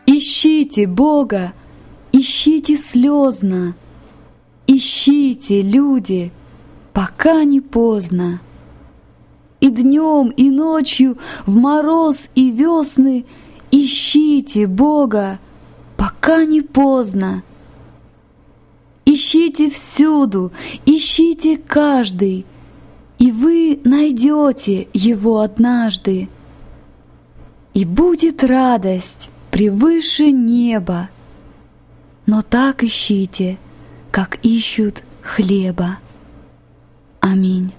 Ищите Бога, ищите слезно, ищите, люди, пока не поздно. И днем, и ночью, в мороз и весны ищите Бога, пока не поздно. Ищите всюду, ищите каждый, и вы найдете Его однажды. И будет радость превыше неба, но так ищите, как ищут хлеба. Аминь.